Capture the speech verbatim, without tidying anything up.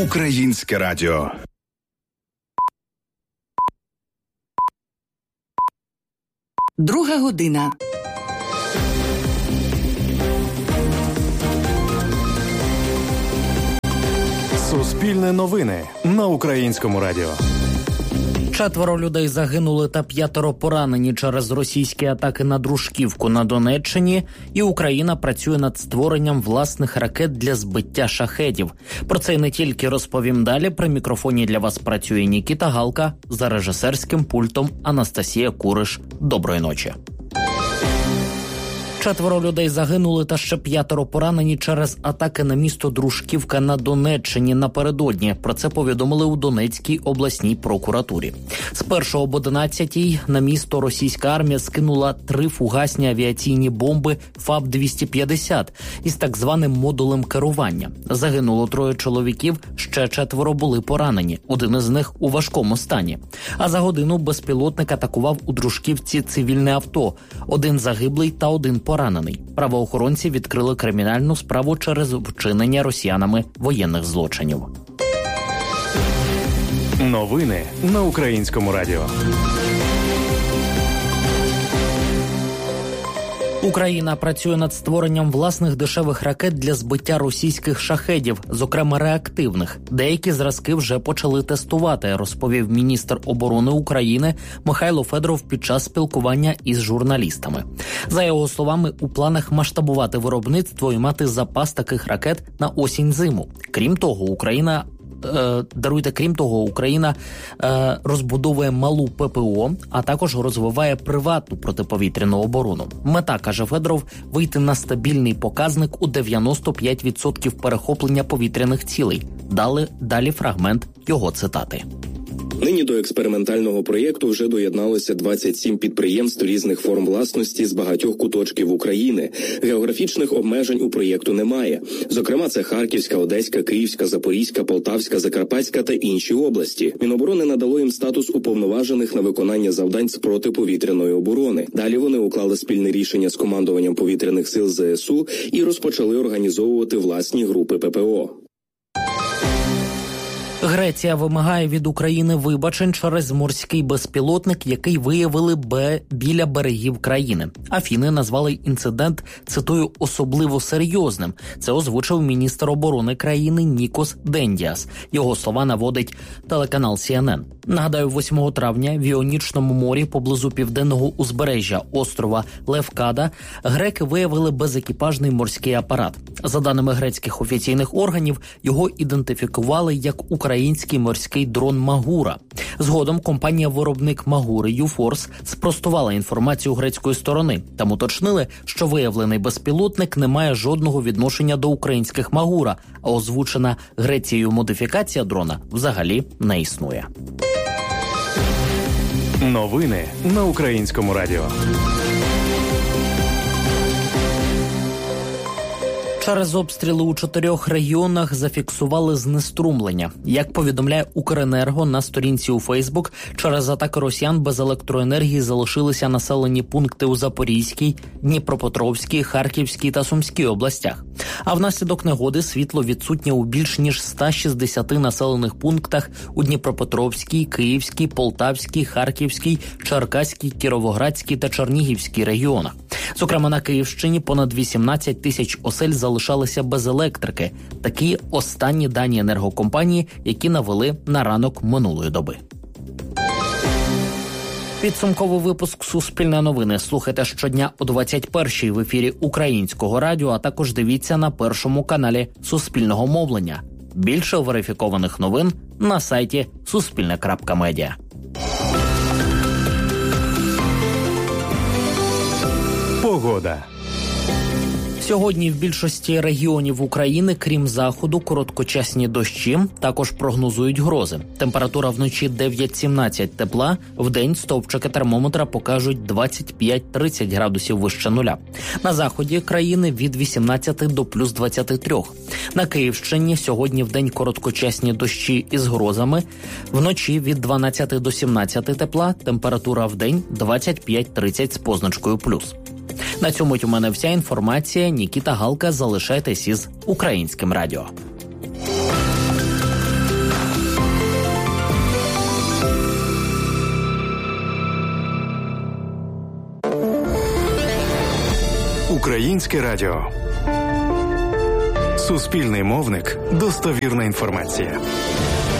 Українське радіо. Друга година. Суспільне новини на Українському радіо. Четверо людей загинули та п'ятеро поранені через російські атаки на Дружківку на Донеччині, і Україна працює над створенням власних ракет для збиття шахедів. Про це не тільки розповім далі. При мікрофоні для вас працює Нікіта Галка, за режисерським пультом Анастасія Куриш. Доброї ночі. Четверо людей загинули та ще п'ятеро поранені через атаки на місто Дружківка на Донеччині напередодні. Про це повідомили у Донецькій обласній прокуратурі. З першого об одинадцятій на місто російська армія скинула три фугасні авіаційні бомби ФАБ двісті п'ятдесят із так званим модулем керування. Загинуло троє чоловіків, ще четверо були поранені. Один із них у важкому стані. А за годину безпілотник атакував у Дружківці цивільне авто. Один загиблий та один поранений. Поранений. Правоохоронці відкрили кримінальну справу через вчинення росіянами воєнних злочинів. Новини на Українському радіо. Україна працює над створенням власних дешевих ракет для збиття російських шахедів, зокрема реактивних. Деякі зразки вже почали тестувати, розповів міністр оборони України Михайло Федоров під час спілкування із журналістами. За його словами, у планах масштабувати виробництво і мати запас таких ракет на осінь-зиму. Крім того, Україна Даруйте, крім того, Україна е, розбудовує малу ППО, а також розвиває приватну протиповітряну оборону. Мета, каже Федоров, вийти на стабільний показник у дев'яносто п'ять відсотків перехоплення повітряних цілей. Далі, далі фрагмент його цитати. Нині до експериментального проєкту вже доєдналося двадцять сім підприємств різних форм власності з багатьох куточків України. Географічних обмежень у проєкту немає. Зокрема, це Харківська, Одеська, Київська, Запорізька, Полтавська, Закарпатська та інші області. Міноборони надало їм статус уповноважених на виконання завдань з протиповітряної оборони. Далі вони уклали спільне рішення з командуванням повітряних сил ЗСУ і розпочали організовувати власні групи ППО. Греція вимагає від України вибачень через морський безпілотник, який виявили б... біля берегів країни. Афіни назвали інцидент, цитую, особливо серйозним. Це озвучив міністр оборони країни Нікос Дендіас. Його слова наводить телеканал Сі Ен Ен. Нагадаю, восьмого травня в Іонічному морі поблизу південного узбережжя острова Левкада греки виявили безекіпажний морський апарат. За даними грецьких офіційних органів, його ідентифікували як український Український морський дрон «Магура». Згодом компанія-виробник «Магури» «Юфорс» спростувала інформацію грецької сторони. Там уточнили, що виявлений безпілотник не має жодного відношення до українських «Магура», а озвучена Грецією модифікація дрона взагалі не існує. Новини на Українському радіо. Через обстріли у чотирьох регіонах зафіксували знеструмлення. Як повідомляє Укренерго на сторінці у Фейсбук, через атаки росіян без електроенергії залишилися населені пункти у Запорізькій, Дніпропетровській, Харківській та Сумській областях. А внаслідок негоди світло відсутнє у більш ніж ста шістдесяти населених пунктах у Дніпропетровській, Київській, Полтавській, Харківській, Черкаській, Кіровоградській та Чернігівській регіонах. Зокрема, на Київщині понад вісімнадцять тисяч осель залишалися без електрики. Такі останні дані енергокомпанії, які навели на ранок минулої доби. Підсумковий випуск «Суспільне новини» слухайте щодня о двадцять першій в ефірі Українського радіо, а також дивіться на першому каналі Суспільного мовлення. Більше верифікованих новин на сайті суспільне крапка медіа. Погода. Сьогодні в більшості регіонів України, крім заходу, короткочасні дощі, також прогнозують грози. Температура вночі дев'ять-сімнадцять тепла, вдень стовпчики термометра покажуть двадцять п'ять - тридцять градусів вище нуля. На заході країни від вісімнадцяти до плюс двадцяти трьох. На Київщині сьогодні вдень короткочасні дощі із грозами, вночі від дванадцяти до сімнадцяти тепла, температура вдень двадцять п'ять - тридцять з позначкою плюс. На цьому у мене вся інформація. Нікіта Галка. Залишайтесь із Українським радіо. Українське радіо. Суспільний мовник. Достовірна інформація.